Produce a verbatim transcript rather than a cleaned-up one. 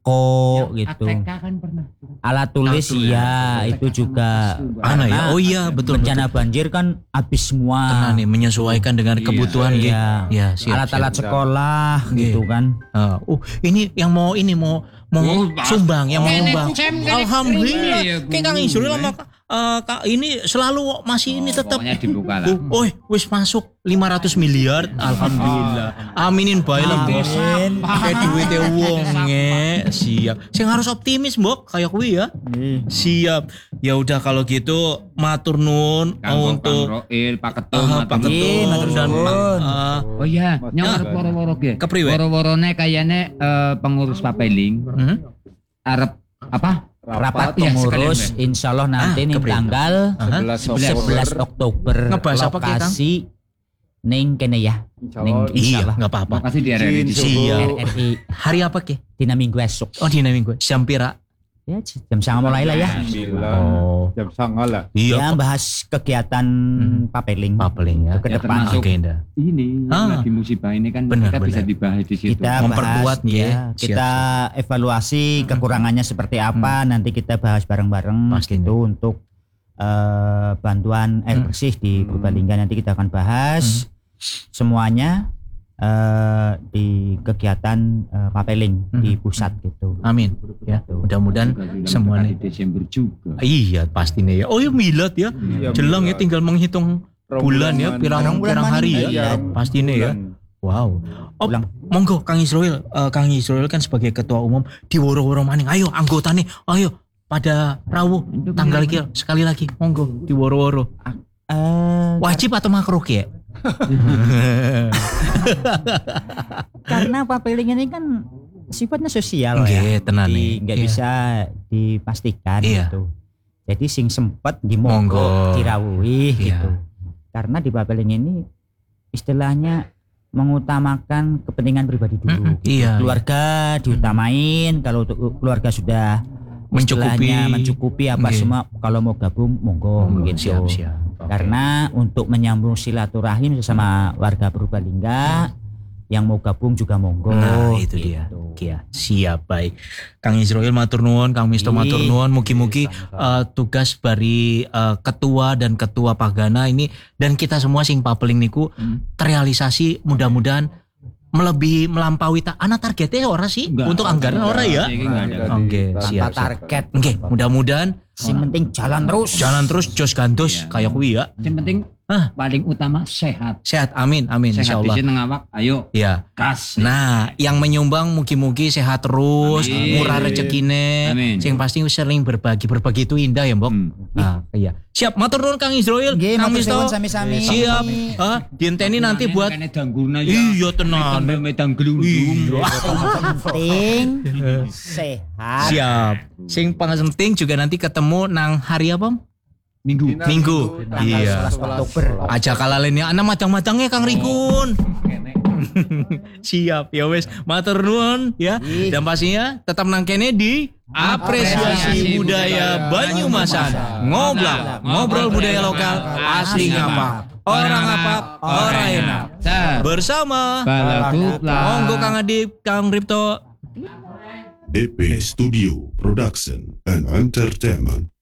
toko gitu. A T K kan pernah. Alat tulis ya itu juga. Ana ya. Oh iya betul. Bencana betul. Banjir kan habis semua. Tenan nih menyesuaikan dengan iya, kebutuhan gitu. Iya. Ya, siap, alat-alat siap. sekolah Iya. gitu kan. Uh, oh ini yang mau ini mau mau Oh, sumbang yang mau nyumbang. Nenek, Alhamdulillah. iya, Kayak Kang guru, Isril eh. sama uh, Kak ini selalu masih ini tetap. Pokoknya dibuka lah. Oh, wis masuk lima ratus miliar. Alhamdulillah. Aminin bae lah, Bos. Kayak duwite wong nge. Siap. Sing harus optimis, Mbok, kayak kuwi ya. Siap. Ya udah kalau gitu matur nuwun Kang untuk Roil, Pak Ketum, uh, Pak Ketum matur dan nuwun. uh, Oh iya, nyong arep woro-woro ge. Kepriwe? Woro-worone kayane eh, pengurus papeling hmm? arep apa? Rapat ya, pengurus sekalian, insya Allah nanti Ah, nih kepriwe? tanggal sebelas Oktober Ngebahas apa, Ki, Kang? lokasi ning kene ya. Ning Iya, enggak apa-apa. Makasih di R R I di Siap. R R I Hari apa Ki? dina minggu esok. Oh di minggu. Jam pira? Ya jam setengah mulai lah ya. Oh. Jam setengah lah. Ya Iya. bahas kegiatan Hmm. papeling. Papeling ya. Ke Ya, depan termasuk agenda. ini Ah. lagi musibah ini kan Benar, kita bisa benar. dibahas di situ. Kita Memperkuat bahas, nih ya. ya, Siap, kita evaluasi kekurangannya seperti apa, nanti kita bahas bareng-bareng Pastinya. gitu untuk eh, bantuan air Hmm. bersih di Purbalingga. Nanti kita akan bahas semuanya eh, di kegiatan eh, papeling Hmm. di pusat gitu. Amin. Ya. Mudah-mudahan Juga semuanya. di Desember juga. Iya pastinya ya. Oh ya milad ya. Iya, Jelang ya milad. tinggal menghitung bulan ya, pirang Orang bulan pirang mana hari nih? ya. Iya. Pastinya ya. Wow. Oh, Ulang. monggo Kang Isroil, Eh, Kang Isroil kan sebagai ketua umum di woro-woro maning. Ayo anggota nih, ayo pada rawuh tanggal iki sekali lagi. Monggo di woro-woro. Eh, Wajib atau makruh ya? karena papeling ini kan sifatnya sosial Nggih, ya. tenan Di- nih. nggak Iya. bisa dipastikan Iya. gitu. Jadi sing sempet di Monggo. monggo dirawuhi Iya. gitu. Karena di papeling ini istilahnya mengutamakan kepentingan pribadi dulu. Mm-mm, gitu. iya, Keluarga diutamain. Kalau untuk keluarga sudah Mencukupi. istilahnya mencukupi apa Nggih. semua. Kalau mau gabung monggo Monggo, gitu. siap, siap. Oke. Karena untuk menyambung silaturahim sama warga Purbalingga yang mau gabung juga monggo. Nah, itu dia. gitu. Kia, siap baik. Kang Isroil matur nuwun, Kang Misto Ih, matur nuwun. Mugi-mugi sama-sama. eh, tugas dari eh, ketua dan ketua Pagana ini dan kita semua sing papeling niku Hmm. terrealisasi mudah-mudahan melebihi melampaui ta ana targetnya ora sih Enggak. untuk anggaran ora ya. Ini enggak ada. Oke, Tanpa siap. siap. target. Oke, mudah-mudahan Sing penting jalan terus. jalan terus jos gandos Iya. kayak kuwi ya. Yang penting Hah. paling utama sehat. Sehat, amin, amin Sehat di insyaallah. sini ngawak. Ayo Ya. kas. Nah, yang menyumbang mugi-mugi sehat terus, Amin. murah rezekine. Amin. Yang pasti sering berbagi, berbagi itu indah ya, Mbok. Hmm. Nah, iya. Siap, matur nuwun Kang Isroil, Nggih, Kang matur Misto. suwun sami-sami. Siap. Ah, dienteni nanti buat Makanya danggurna ya. Iya tenan. Sampai medang gelundung. Penting sehat. Siap. Sing penting juga nanti ketemu nang hari apa? Om? Minggu. Minggu. Tanggal Iya. sebelas Oktober. Aja kalalen ya ana madang-madangnya Kang Rikun. Siap ya wes, matur nuwun ya. Ih. Dan pastinya tetap nang kene di apresiasi budaya Banyumasan. Ngobrol, ngobrol budaya lokal asli ngapa. Orang apa? Orang enak. Nah, Bersama balakutlah. monggo Kang Adip, Kang Ripto. D P Studio Production and Entertainment.